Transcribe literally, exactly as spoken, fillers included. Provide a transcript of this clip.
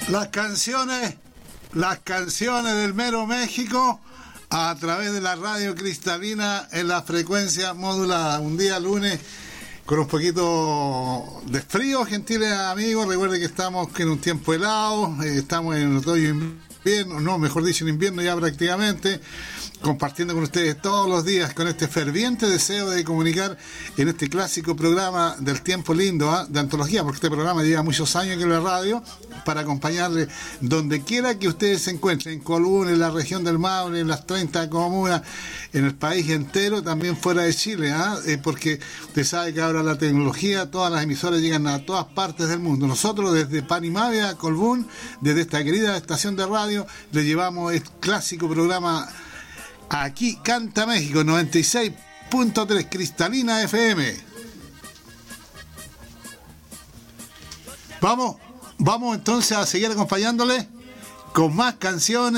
Las canciones, las canciones del mero México a través de la radio cristalina en la frecuencia modulada. Un día lunes con un poquito de frío, gentiles amigos. Recuerden que estamos en un tiempo helado, eh, estamos en otoño invierno, no, mejor dicho, en invierno ya prácticamente, compartiendo con ustedes todos los días con este ferviente deseo de comunicar en este clásico programa del tiempo lindo, ¿eh? de antología, porque este programa lleva muchos años aquí en la radio, para acompañarle donde quiera que ustedes se encuentren, en Colbún, en la región del Maule, en las treinta comunas, en el país entero, también fuera de Chile, ¿eh? Eh, porque usted sabe que ahora la tecnología, todas las emisoras llegan a todas partes del mundo. Nosotros desde Panimavia, Colbún, desde esta querida estación de radio, le llevamos el clásico programa Aquí Canta México, noventa y seis punto tres Cristalina F M. Vamos, vamos entonces a seguir acompañándole con más canciones.